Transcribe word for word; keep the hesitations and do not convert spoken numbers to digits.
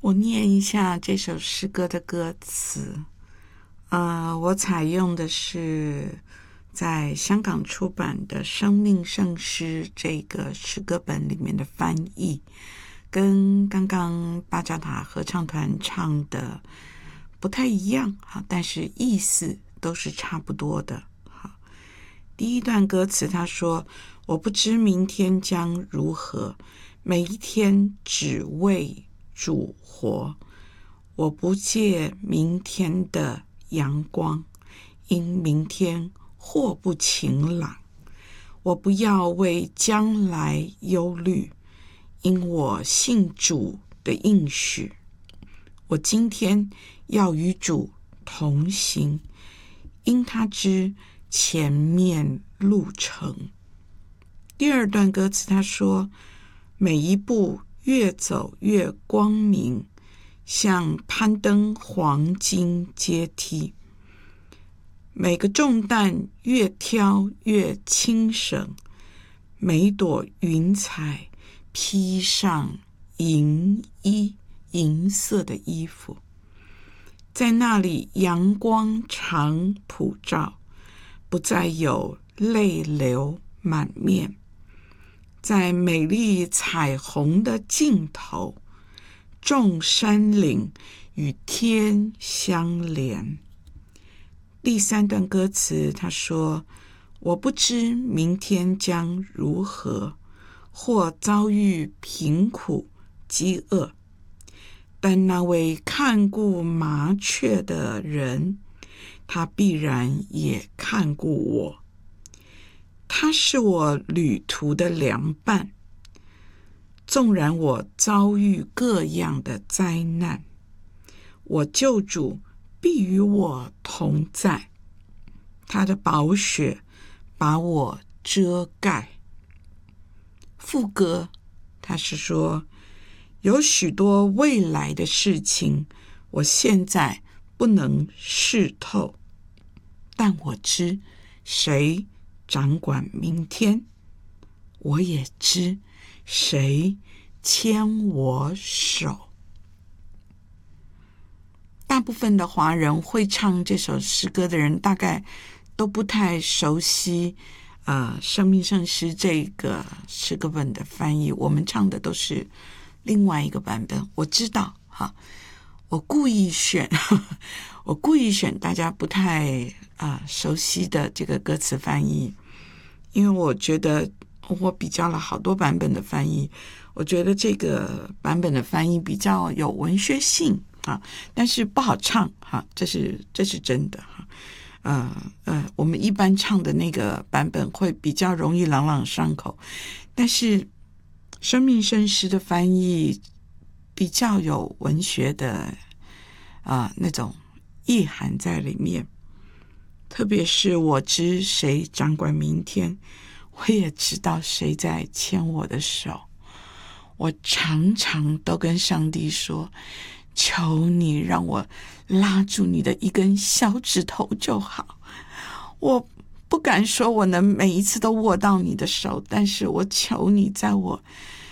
我念一下这首诗歌的歌词。呃，我采用的是在香港出版的《生命圣诗》这个诗歌本里面的翻译，跟刚刚巴掌塔合唱团唱的不太一样，但是意思都是差不多的。第一段歌词他说，我不知明天将如何，每一天只为主活，我不借明天的阳光，因明天或不晴朗，我不要为将来忧虑，因我信主的应许，我今天要与主同行，因他知前面路程。第二段歌词他说，每一步越走越光明，像攀登黄金阶梯，每个重担越挑越轻省，每朵云彩披上银衣，银色的衣服，在那里阳光常普照，不再有泪流满面，在美丽彩虹的尽头，众山岭与天相连。第三段歌词他说，我不知明天将如何，或遭遇贫苦饥饿，但那位看顾麻雀的人，他必然也看顾我，他是我旅途的良伴，纵然我遭遇各样的灾难，我救主必与我同在，他的宝血把我遮盖。副歌他是说，有许多未来的事情我现在不能视透，但我知谁掌管明天，我也知谁牵我手。大部分的华人会唱这首诗歌的人，大概都不太熟悉呃，生命圣诗这个诗歌本的翻译，我们唱的都是另外一个版本。我知道哈，我故意选我故意选大家不太啊、呃、熟悉的这个歌词翻译，因为我觉得我比较了好多版本的翻译，我觉得这个版本的翻译比较有文学性啊，但是不好唱哈，这是这是真的哈。呃呃，我们一般唱的那个版本会比较容易朗朗上口，但是生命圣诗的翻译比较有文学的啊、呃、那种意涵在里面。特别是我知谁掌管明天，我也知道谁在牵我的手。我常常都跟上帝说，求你让我拉住你的一根小指头就好。我不敢说我能每一次都握到你的手，但是我求你在我